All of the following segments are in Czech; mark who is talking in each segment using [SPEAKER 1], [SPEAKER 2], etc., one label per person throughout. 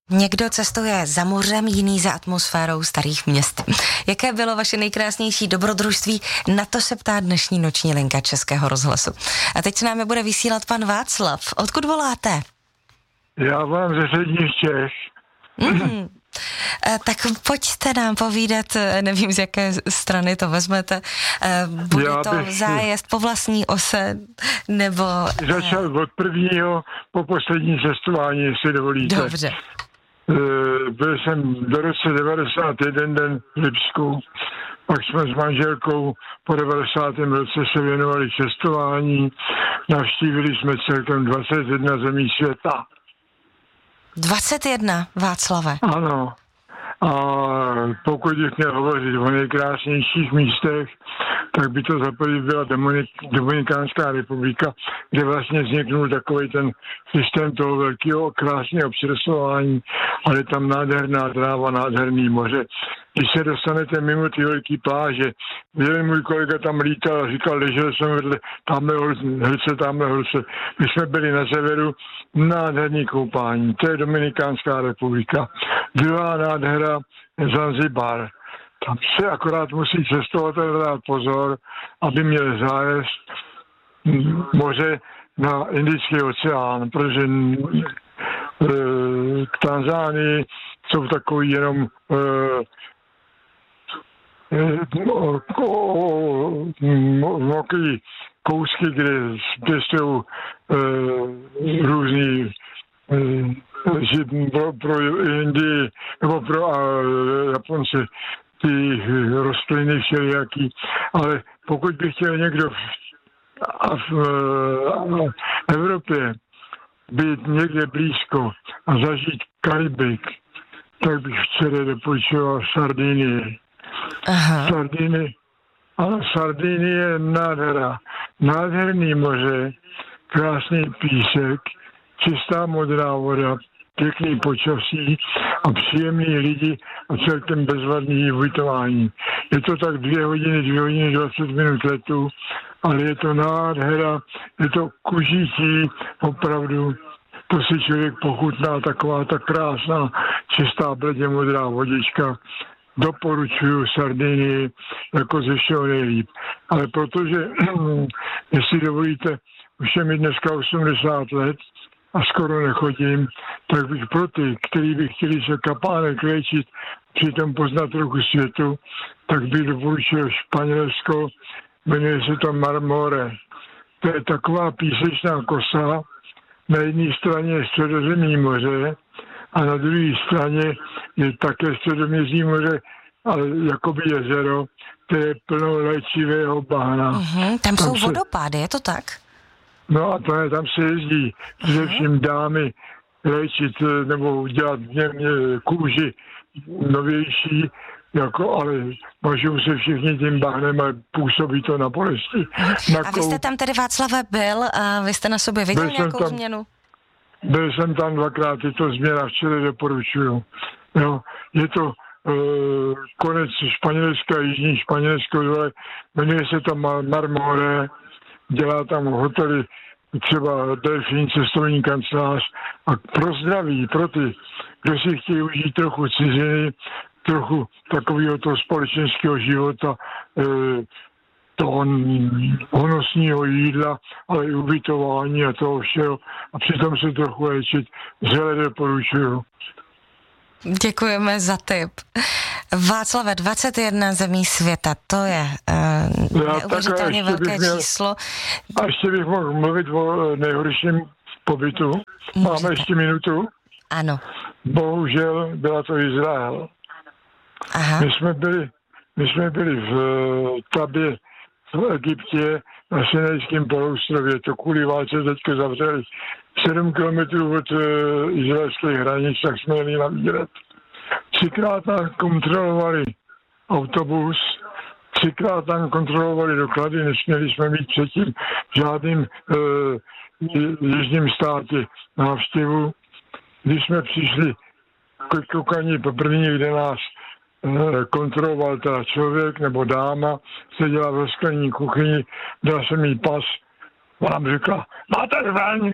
[SPEAKER 1] Někdo cestuje za mořem, jiný za atmosférou starých měst. Jaké bylo vaše nejkrásnější dobrodružství? Na to se ptá dnešní noční linka Českého rozhlasu. A teď s námi bude vysílat pan Václav. Odkud voláte?
[SPEAKER 2] Já vám ze středních Čech.
[SPEAKER 1] Tak pojďte nám povídat, nevím, z jaké strany to vezmete. Bude to zájezd po vlastní ose, nebo...
[SPEAKER 2] Začal od prvního po poslední cestování, jestli dovolíte.
[SPEAKER 1] Dobře.
[SPEAKER 2] Byl jsem do roce 91 den v Lipsku, pak jsme s manželkou po 90. roce se věnovali cestování, navštívili jsme celkem 21 zemí světa.
[SPEAKER 1] 21, Václave.
[SPEAKER 2] Ano. A pokud bych měl hovořit o nejkrásnějších místech, tak by to za první byla Dominikánská republika, kde vlastně vzniknul takový ten systém toho velkého krásného přirostování, ale tam nádherná tráva, nádherný moře. Když se dostanete mimo ty velké pláže, jeden můj kolega tam lítal a říkal, ležel jsem vedle tamhle holce. My jsme byli na severu, nádherný koupání, to je Dominikánská republika. Druhá nádhera je Zanzibar. Tam se akorát musí cestovatel dát pozor, aby měl zájezd moře na Indický oceán, protože k Tanzánii jsou takový jenom mokrý kousky, kde pěstují různý pro Indii nebo pro Japonce ty rostliny všelijaký, ale pokud by chtěl někdo v Evropě být někde blízko a zažít Karibik, tak bych včera doporučoval Sardinii. Sardinie je nádhera. Nádherný moře, krásný písek, čistá modrá voda, pěkný počasí a příjemný lidi a celkem bezvadný ubytování. Je to tak 2 hodiny 20 minut letu, ale je to nádhera, je to kužití, opravdu, to si člověk pochutná, taková ta krásná, čistá bledě modrá vodička. Doporučuju Sardinii jako ze všeho nejlíp. Ale protože, jestli dovolíte, už je mi dneska 80 let a skoro nechodím, tak bych pro ty, kteří by chtěli se kapánek léčit, přitom poznat trochu světu, tak bych doporučil Španělsko, jmenuje se to Marmore. To je taková písečná kosa, na jedné straně je Středozemní moře a na druhé straně je také Středoměří moře, ale jakoby jezero, to je plno léčivého bahna.
[SPEAKER 1] Tam jsou vodopády, je to tak?
[SPEAKER 2] No a tam se jezdí především dámy léčit nebo dělat kůži novější, ale mažou se všichni tím bahnem a působí to na bolesti.
[SPEAKER 1] A vy jste tam tedy, Václave, byl a vy jste na sobě viděl nějakou změnu?
[SPEAKER 2] Byl jsem tam 2krát, je to změna, včera doporučuju. Jo, je to konec Španělska, jižní Španělsko, jmenuje se to Marmore, dělá tam hotely, třeba Delfín, cestovní kancelář a pro zdraví, pro ty, kdo si chtějí užít trochu ciziny, trochu takového toho společenského života, toho honosního jídla, ale i ubytování a toho všeho a přitom se trochu léčit, vřele doporučuju.
[SPEAKER 1] Děkujeme za tip. Václave, 21 zemí světa, to je neuvěřitelně velké číslo.
[SPEAKER 2] A ještě bych mohl mluvit o nejhorším pobytu. Máme ještě minutu?
[SPEAKER 1] Ano.
[SPEAKER 2] Bohužel byla to Izrael.
[SPEAKER 1] Aha.
[SPEAKER 2] My jsme byli v Tabě v Egyptě na Sinajském poloostrově. To kvůli válce teďka zavřeli 7 kilometrů od izraelských hranic, tak jsme jeli na výlet. 3krát nám kontrolovali autobus, 3krát tam kontrolovali doklady, nesměli jsme mít předtím v žádným jižním státě návštěvu. Když jsme přišli k kokaní poprvé, kde nás kontroloval teda člověk nebo dáma, seděla ve sklení kuchyni, dal jsem jí pas, ona mi řekla, máte zbraň?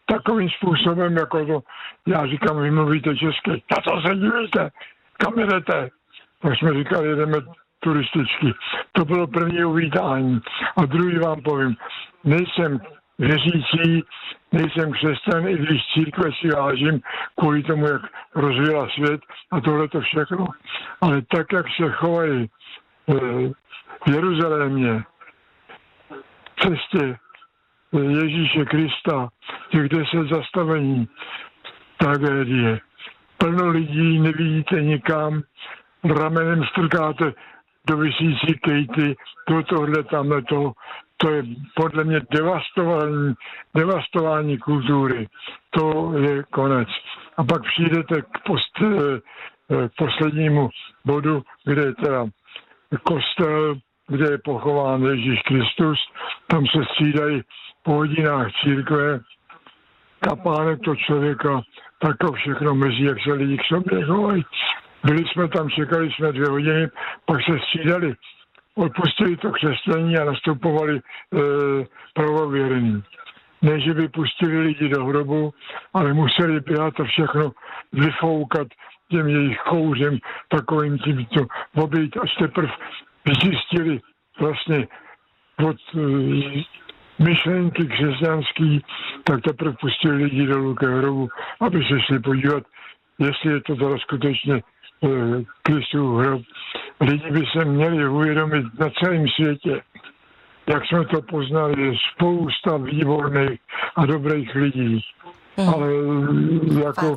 [SPEAKER 2] takovým způsobem, jako to, já říkám, vy mluvíte česky, na co se dívíte, kam jdete? Tak jsme říkali, jedeme turisticky. To bylo první uvítání. A druhý vám povím, nejsem věřící, nejsem křesťan, i když církve si vážím kvůli tomu, jak rozvíjela svět a tohle to všechno. Ale tak, jak se chovají v Jeruzalémě, v cestě Ježíše Krista, těch 10 zastavení, tragédie. Plno lidí, nevidíte nikam, ramenem strkáte do visící kejty, do tohle, tamhle toho. To je podle mě devastování kultury. To je konec. A pak přijdete k poslednímu bodu, kde je teda kostel, kde je pochován Ježíš Kristus. Tam se střídají po hodinách církve, kapánek to člověka, tak to všechno mrzí, jak se lidi k sobě chovají. Byli jsme tam, čekali jsme 2 hodiny, pak se střídali. Odpustili to křesťaní a nastupovali pravověrní. Ne, že by pustili lidi do hrobu, ale museli běhat to všechno vyfoukat těm jejich kouřem, takovým tímto obejít, až teprve zjistili vlastně od myšlenky křesťanský, tak teprve pustili lidi dolů ke hrobu, aby se šli podívat, jestli je to teda skutečně Kristův hrob. Lidi by se měli uvědomit na celém světě, jak jsme to poznali, je spousta výborných a dobrých lidí. Ale jako...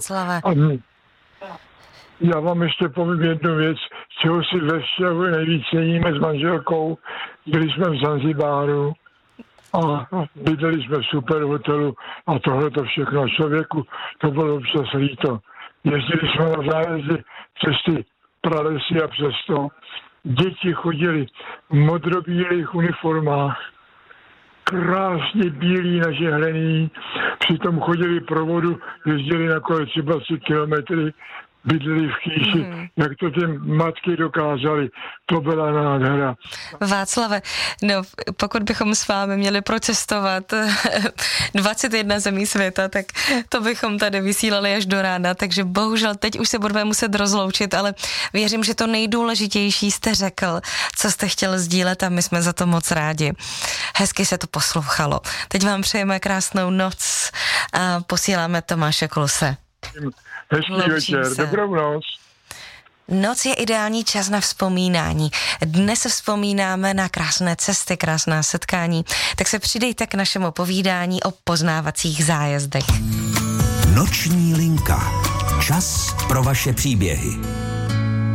[SPEAKER 2] Já vám ještě povím jednu věc, čeho si ve vztahu nejvíc ceníme s manželkou. Byli jsme v Zanzibáru a bydleli jsme v super hotelu a tohle to všechno člověku, to bylo občas líto. Jezdili jsme na zájezdy přes ty pralesy a přesto děti chodili v modrobílých uniformách, krásně bílí nažehlený, přitom chodili pro vodu, jezdili na kole třeba 3 kilometry, bydleli v chýši, jak to ty matky dokázaly, to byla nádhera.
[SPEAKER 1] Václave, no pokud bychom s vámi měli procestovat 21 zemí světa, tak to bychom tady vysílali až do rána, takže bohužel teď už se budeme muset rozloučit, ale věřím, že to nejdůležitější jste řekl, co jste chtěl sdílet a my jsme za to moc rádi. Hezky se to poslouchalo. Teď vám přejeme krásnou noc a posíláme Tomáše Kluse.
[SPEAKER 2] Hezký večer, dobrou noc.
[SPEAKER 1] Noc je ideální čas na vzpomínání. Dnes vzpomínáme na krásné cesty, krásná setkání, tak se přidejte k našemu povídání o poznávacích zájezdech.
[SPEAKER 3] Noční linka. Čas pro vaše příběhy.